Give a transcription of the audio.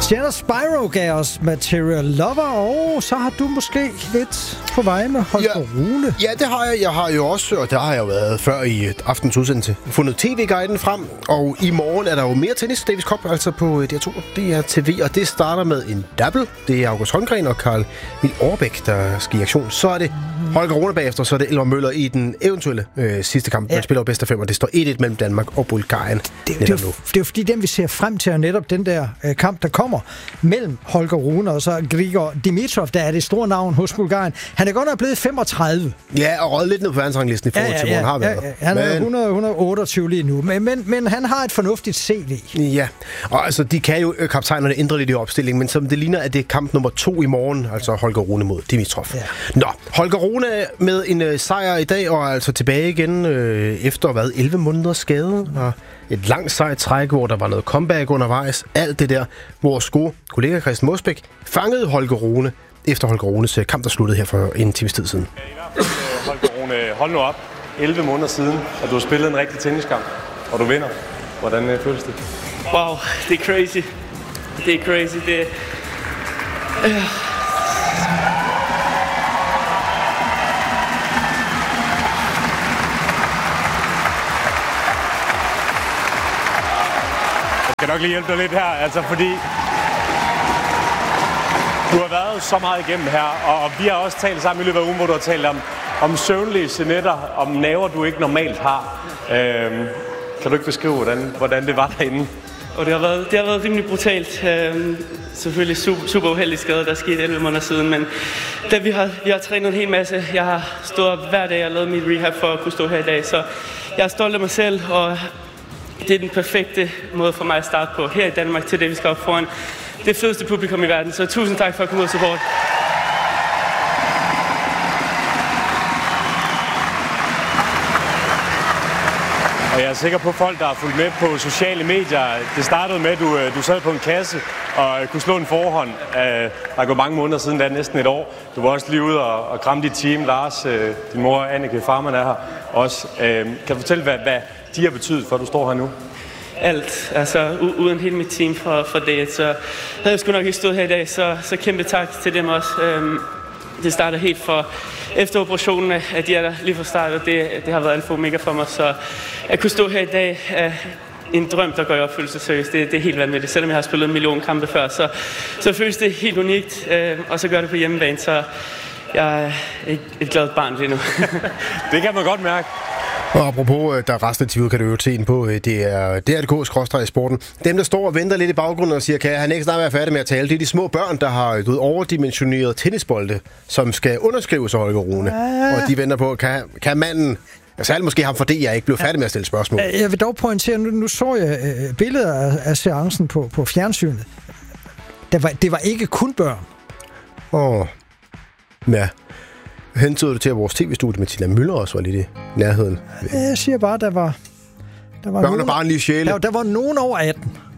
Stjerner Spyro gav os Material Lover, og så har du måske lidt på vej med Holger Rune. Ja, det har jeg. Jeg har jo også, og der har jeg jo været før i aftens udsendelse, fundet TV-guiden frem, og i morgen er der jo mere tennis Davis Cup, altså på DR2 og DRTV, og det starter med en double. Det er August Holmgren og Karl Emil Overbæk, der skal i aktion. Så er det Holger Rune bagefter, så er det Elmer Møller i den eventuelle sidste kamp. Man spiller jo bedst af 5, og det står 1-1 mellem Danmark og Bulgarien. Det er jo fordi, den vi ser frem til, er netop den der kamp, der kommer mellem Holger Rune og så Grigor Dimitrov, der er det store navn hos Bulgarien. Han er godt nok blevet 35. Ja, og røget lidt ned på verdensranglisten i forhold til, hvor han har været. Ja. Han er 128 lige nu, men han har et fornuftigt CV. Ja, og altså, de kan jo kaptajnerne ændre lidt i opstillingen, men som det ligner, at det er kamp nummer 2 i morgen, altså Holger Rune mod Dimitrov. Ja. Nå, Holger Rune med en sejr i dag, og altså tilbage igen efter, 11 måneder skade, og et langt sejt træk, hvor der var noget comeback undervejs. Alt det der, vores gode kollega Christian Mosbæk fangede Holger Rune efter Holger Runes kamp, der sluttede her for en times tid siden. Holger Rune, hold nu op. 11 måneder siden, at du har spillet en rigtig tenniskamp, og du vinder. Hvordan føles det? Wow, det er crazy. Det er crazy. Det Jeg kan nok lige hjælpe dig lidt her, altså fordi du har været så meget igennem her, og vi har også talt sammen i løbet af ugen, hvor du har talt om søvnløse nætter, om nerver, du ikke normalt har. Kan du ikke beskrive, hvordan det var derinde? Og det har været rimelig brutalt. Selvfølgelig super uheldig skade, der skete 11 måneder siden, men da vi har trænet en hel masse. Jeg har stået op hver dag og lavet mit rehab for at kunne stå her i dag, så jeg er stolt af mig selv, og det er den perfekte måde for mig at starte på her i Danmark til Davis Cup foran det fedeste publikum i verden. Så tusind tak for at komme ud og support. Og jeg er sikker på folk, der har fulgt med på sociale medier. Det startede med, at du sad på en kasse og kunne slå en forhånd. Der går mange måneder siden, det er næsten et år. Du var også lige ude og kramme dit team. Lars, din mor Annike Farman er her også. Kan du fortælle, hvad de har betydet for, at du står her nu? Alt. Altså, uden hele mit team for det, så havde jeg sgu nok ikke stået her i dag. Så kæmpe tak til dem også. Det starter helt for efter operationen, at de er der lige fra start, og det har været alfa og omega for mig. Så at kunne stå her i dag er en drøm, der går i opfyldelse seriøst. Det er helt vanvittigt. Selvom jeg har spillet 1 million kampe før, så føles det helt unikt, og så gør det på hjemmebane, så jeg er et glad barn lige nu. Det kan man godt mærke. Og apropos, der resten af tivet kan du jo se den på, det er DRDK/sporten. Dem, der står og venter lidt i baggrunden og siger, kan han ikke snart være færdig med at tale, det er de små børn, der har overdimensioneret tennisbolde, som skal underskrives af Holger Rune. Og de venter på, kan manden, særligt måske ham for det, jeg ikke blev færdig med at stille spørgsmål. Jeg vil dog pointere, nu så jeg billeder af seancen på fjernsynet. Det var ikke kun børn. Ja. Hentede det til, at vores tv-studie med Tina Møller også var lidt i nærheden? Jeg siger bare, der var børn og barnlige sjæle. Der var nogen over 18.